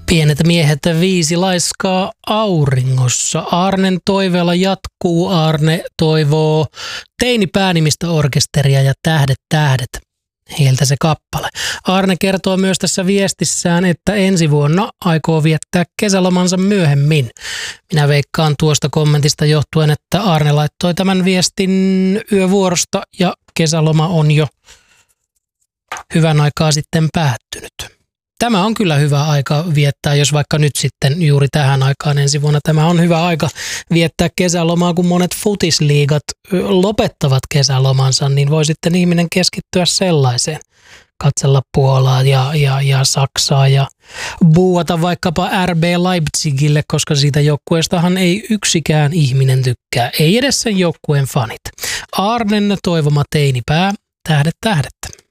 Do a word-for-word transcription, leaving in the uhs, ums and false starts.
Pienet miehet viisi laiskaa auringossa. Arnen toiveella jatkuu. Arne toivoo Teini-päänimistä orkesteria ja Tähdet tähdet. Heiltä se kappale. Arne kertoo myös tässä viestissään, että ensi vuonna aikoo viettää kesälomansa myöhemmin. Minä veikkaan tuosta kommentista johtuen, että Arne laittoi tämän viestin yövuorosta ja kesäloma on jo hyvän aikaa sitten päättynyt. Tämä on kyllä hyvä aika viettää, jos vaikka nyt sitten juuri tähän aikaan ensi vuonna tämä on hyvä aika viettää kesälomaa, kun monet futisliigat lopettavat kesälomansa, niin voi sitten ihminen keskittyä sellaiseen. Katsella Puolaa ja, ja, ja Saksaa ja buuata vaikkapa R B Leipzigille, koska siitä joukkueestahan ei yksikään ihminen tykkää, ei edes sen joukkueen fanit. Arnen toivoma teinipää, Tähdet tähdettä.